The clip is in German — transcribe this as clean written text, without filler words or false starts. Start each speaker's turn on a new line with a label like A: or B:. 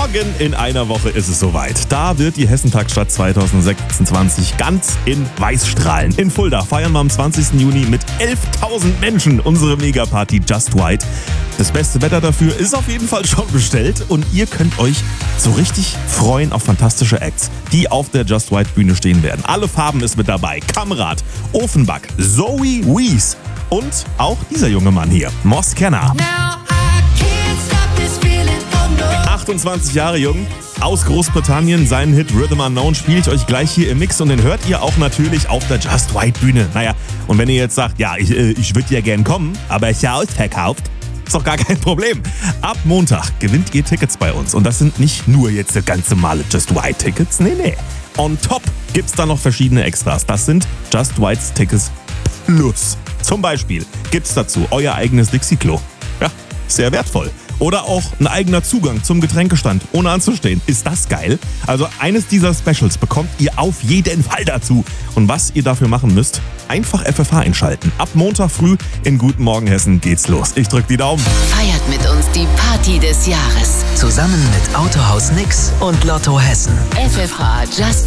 A: Morgen in einer Woche ist es soweit. Da wird die Hessentagsstadt 2026 ganz in Weiß strahlen. In Fulda feiern wir am 20. Juni mit 11.000 Menschen unsere Megaparty Just White. Das beste Wetter dafür ist auf jeden Fall schon bestellt und ihr könnt euch so richtig freuen auf fantastische Acts, die auf der Just White Bühne stehen werden. Alle Farben ist mit dabei. Kamrat, Ofenback, Zoe Wees und auch dieser junge Mann hier, Moss Kenner. 28 Jahre jung, aus Großbritannien, seinen Hit Rhythm Unknown spiele ich euch gleich hier im Mix und den hört ihr auch natürlich auf der Just White Bühne. Naja, und wenn ihr jetzt sagt, ja, ich würde ja gern kommen, aber ist ja ausverkauft, ist doch gar kein Problem. Ab Montag gewinnt ihr Tickets bei uns und das sind nicht nur jetzt ganz normale Just White Tickets, nee. On top gibt's da noch verschiedene Extras. Das sind Just Whites Tickets Plus. Zum Beispiel gibt's dazu euer eigenes Dixie-Klo. Ja, sehr wertvoll. Oder auch ein eigener Zugang zum Getränkestand, ohne anzustehen. Ist das geil? Also eines dieser Specials bekommt ihr auf jeden Fall dazu. Und was ihr dafür machen müsst, einfach FFH einschalten. Ab Montag früh in Guten Morgen Hessen geht's los. Ich drück die Daumen.
B: Feiert mit uns die Party des Jahres.
C: Zusammen mit Autohaus Nix und Lotto Hessen.
B: FFH Just